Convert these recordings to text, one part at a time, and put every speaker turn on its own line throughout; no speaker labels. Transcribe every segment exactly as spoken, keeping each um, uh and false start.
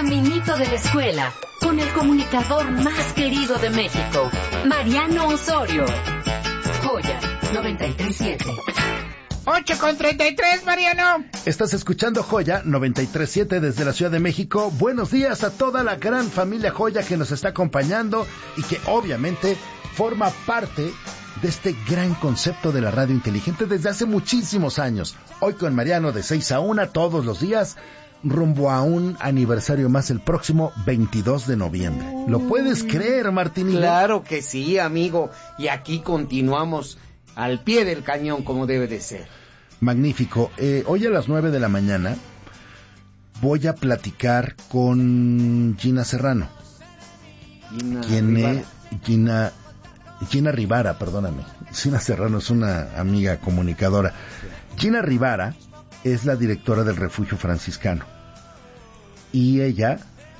caminito de la escuela con el comunicador más querido de México, Mariano Osorio. Joya noventa y tres punto siete.
ocho con treinta y tres, Mariano.
Estás escuchando Joya noventa y tres punto siete desde la Ciudad de México. Buenos días a toda la gran familia Joya que nos está acompañando y que obviamente forma parte de este gran concepto de la radio inteligente desde hace muchísimos años. Hoy con Mariano de seis a una todos los días, rumbo a un aniversario más el próximo veintidós de noviembre. ¿Lo puedes creer, Martín?
Claro que sí, amigo. Y aquí continuamos al pie del cañón como debe de ser.
Magnífico. Eh, hoy a las nueve de la mañana voy a platicar con Gina Serrano.
Gina
quien
Rivara.
es Gina Gina Rivara, perdóname. Gina Serrano es una amiga comunicadora. Gina Rivara es la directora del Refugio Franciscano. Y ella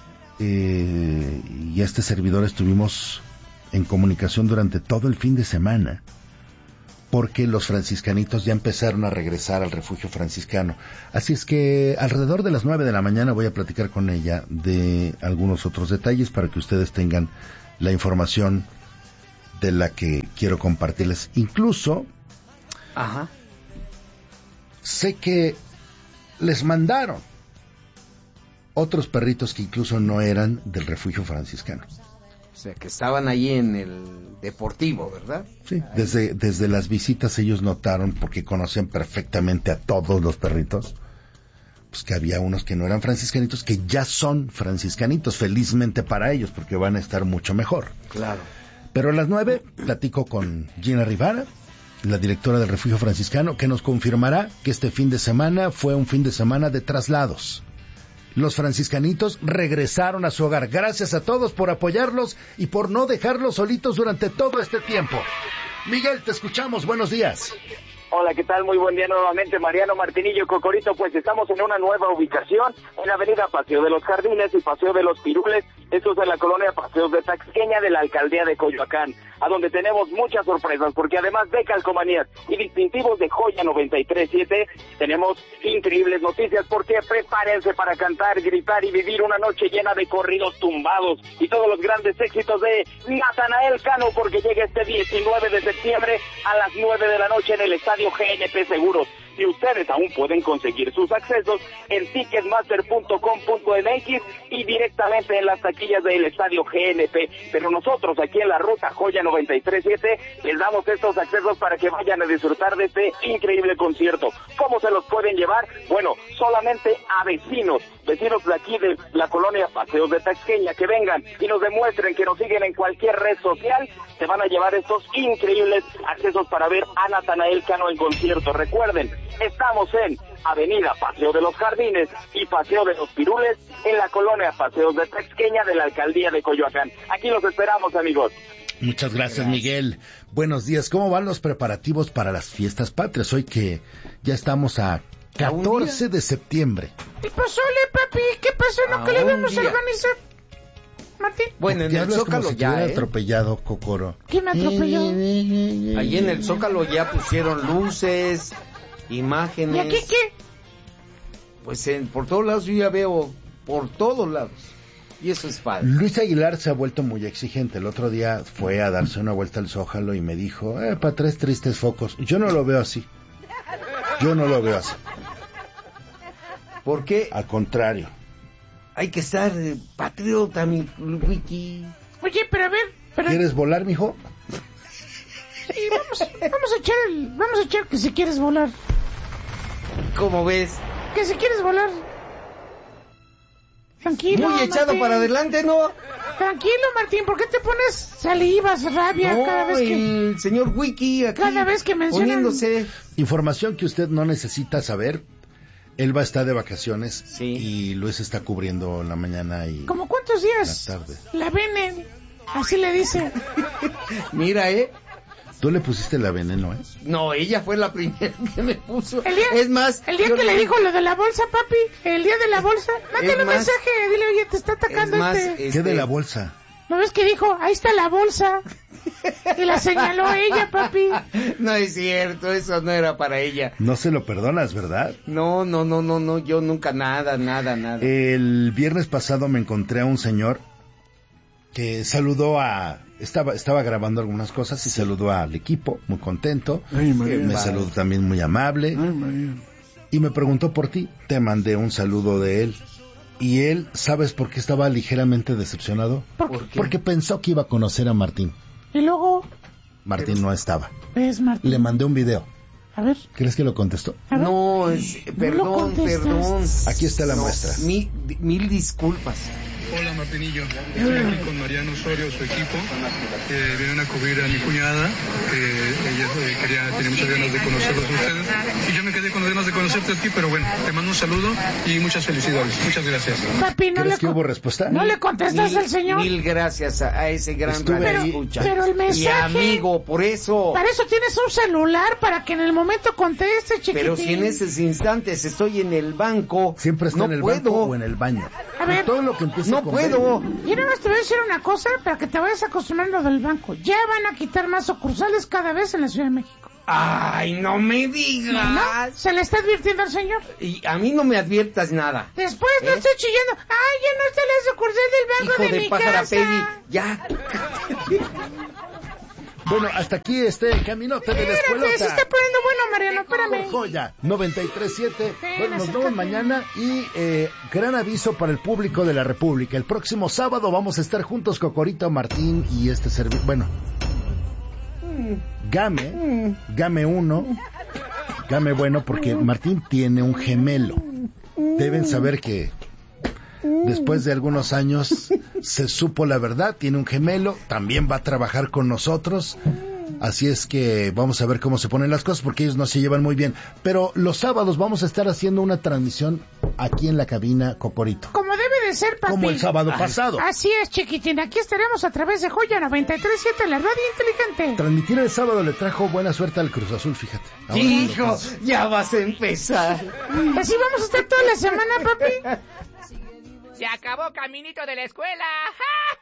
eh, y este servidor estuvimos en comunicación durante todo el fin de semana, porque los franciscanitos ya empezaron a regresar al Refugio Franciscano. Así es que alrededor de las nueve de la mañana voy a platicar con ella de algunos otros detalles para que ustedes tengan la información de la que quiero compartirles. Incluso,
Ajá.
sé que les mandaron otros perritos que incluso no eran del Refugio Franciscano.
O sea, que estaban ahí en el deportivo, ¿verdad?
Sí, desde, desde las visitas ellos notaron, porque conocían perfectamente a todos los perritos, pues que había unos que no eran franciscanitos, que ya son franciscanitos, felizmente para ellos, porque van a estar mucho mejor.
Claro.
Pero a las nueve platico con Gina Rivara, la directora del Refugio Franciscano, que nos confirmará que este fin de semana fue un fin de semana de traslados. Los franciscanitos regresaron a su hogar. Gracias a todos por apoyarlos y por no dejarlos solitos durante todo este tiempo. Miguel, te escuchamos. Buenos días.
Hola, ¿qué tal? Muy buen día nuevamente, Mariano, Martinillo, Cocorito. Pues estamos en una nueva ubicación, en la avenida Paseo de los Jardines y Paseo de los Pirules. Esto es en la colonia Paseos de Taxqueña de la alcaldía de Coyoacán, a donde tenemos muchas sorpresas, porque además de calcomanías y distintivos de Joya noventa y tres punto siete, tenemos increíbles noticias, porque prepárense para cantar, gritar y vivir una noche llena de corridos tumbados y todos los grandes éxitos de Natanael Cano, porque llega este diecinueve de septiembre a las nueve de la noche en el estadio G N P Seguros. Y ustedes aún pueden conseguir sus accesos en ticketmaster punto com punto m x y directamente en las taquillas del estadio G N P. Pero nosotros aquí en la ruta Joya noventa y tres punto siete les damos estos accesos para que vayan a disfrutar de este increíble concierto. ¿Cómo se los pueden llevar? Bueno, solamente a vecinos, vecinos de aquí de la colonia Paseos de Taxqueña, que vengan y nos demuestren que nos siguen en cualquier red social, se van a llevar estos increíbles accesos para ver a Natanael Cano en concierto. Recuerden, estamos en Avenida Paseo de los Jardines y Paseo de los Pirules, en la colonia Paseos de Taxqueña de la alcaldía de Coyoacán. Aquí los esperamos, amigos.
Muchas gracias, Miguel. Buenos días. ¿Cómo van los preparativos para las fiestas patrias? Hoy que ya estamos a catorce de septiembre.
¿Qué pasó, le, papi? ¿Qué pasó? ¿No que le vamos a organizar? Martín.
Bueno, en el Zócalo
si
ya, ¿eh?
atropellado, Cocoro.
¿Quién me atropelló?
Ahí en el Zócalo ya pusieron luces, imágenes.
¿Y aquí qué?
Pues en, por todos lados yo ya veo, por todos lados. Y eso es padre.
Luis Aguilar se ha vuelto muy exigente. El otro día fue a darse una vuelta al Zócalo y me dijo, eh, para tres tristes focos. Yo no lo veo así. Yo no lo veo así.
¿Por qué?
Al contrario.
Hay que estar eh, patriota, mi Wiki.
Oye, pero a ver... Pero...
¿Quieres volar, mijo?
Sí, vamos, vamos a echar el... Vamos a echar que si quieres volar.
¿Cómo ves?
Que si quieres volar. Tranquilo,
Muy echado
Martín.
para adelante, ¿no?
Tranquilo, Martín, ¿por qué te pones salivas, rabia
No,
cada vez que...
el señor Wiki aquí
Cada vez que mencionan...
poniéndose...
Información que usted no necesita saber. Él va a estar de vacaciones,
sí.
Y Luis está cubriendo la mañana y...
¿Cómo cuántos días?
La tarde.
La Vene, así le dice.
Mira, ¿eh?
Tú le pusiste la veneno, ¿eh?
No, ella fue la primera que me puso.
El día,
es más...
el día que le dijo lo de la bolsa, papi, el día de la bolsa, mándale un
más,
mensaje, dile, oye, te está atacando
más,
este...
¿Qué de la bolsa?
¿No ves que dijo, ahí está la bolsa? Y la señaló ella, papi.
No es cierto, eso no era para ella.
No se lo perdonas, ¿verdad?
No, no, no, no, no, yo nunca nada, nada, nada.
El viernes pasado me encontré a un señor que saludó a... Estaba estaba grabando algunas cosas y saludó al equipo, muy contento.
Ay, María.
Me saludó también muy amable.
Ay, María.
Y me preguntó por ti. Te mandé un saludo de él. Y él, ¿sabes por qué estaba ligeramente decepcionado?
¿Por qué?
Porque pensó que iba a conocer a Martín.
Y luego,
Martín no estaba.
¿ves, Martín?
Le mandé un video.
A ver,
¿Crees que lo contestó?
a ver.
No, es,
lo
perdón,
contestas.
perdón.
Aquí está la
No,
muestra.
mi- mil disculpas.
Hola Martinillo, estoy aquí con Mariano Osorio, su equipo, que vienen a cubrir a mi cuñada, que ella eh, quería, tenía muchas ganas de conocerlos a ustedes, y yo me quedé con las ganas de conocerte a ti, pero bueno, te mando un saludo y muchas felicidades, muchas gracias.
Papi, no
¿Crees
le
que
con-
hubo respuesta?
¿No le contestas
Mil-
al señor?
Mil gracias a, a ese gran
Estuve
radio
ahí.
escucha.
Pero el mensaje-
Y amigo, por eso.
Para eso tienes un celular, para que en el momento conteste, chiquitín.
Pero si en esos instantes estoy en el banco,
Siempre está
no
en el
puedo.
banco o en el baño.
A ver.
Y todo lo que empiece
No
con
puedo.
B.
Y nada más te voy a decir una cosa para que te vayas acostumbrando del banco. Ya van a quitar más sucursales cada vez en la Ciudad de México.
Ay, no me digas.
¿No? ¿Se le está advirtiendo al señor?
Y a mí no me adviertas nada.
Después no
¿Eh?
estoy chillando. Ay, ya no está la sucursal del banco
Hijo
de,
de
mi
pájara
casa.
Peggy, ya.
Bueno, hasta aquí este caminote de la
Espérate, se
escuelota.
está poniendo bueno, Mariano, espérame.
Joya noventa y tres punto siete.
Sí,
Bueno, nos
acércate.
vemos mañana y eh, gran aviso para el público de la República. El próximo sábado vamos a estar juntos Cocorito, Martín y este servidor. Bueno, Game, Game uno, Game bueno porque Martín tiene un gemelo. Deben saber que después de algunos años se supo la verdad, tiene un gemelo, también va a trabajar con nosotros. Así es que vamos a ver cómo se ponen las cosas porque ellos no se llevan muy bien. Pero los sábados vamos a estar haciendo una transmisión aquí en la cabina Cocorito.
Como debe de ser, papi.
Como el sábado pasado.
Así es, chiquitín. Aquí estaremos a través de Joya noventa y tres punto siete, la radio inteligente.
Transmitir el sábado le trajo buena suerte al Cruz Azul, fíjate. Ahora
Hijo,
sí
ya vas a empezar.
Así vamos a estar toda la semana, papi.
Se acabó Caminito de la Escuela. ¡Ja!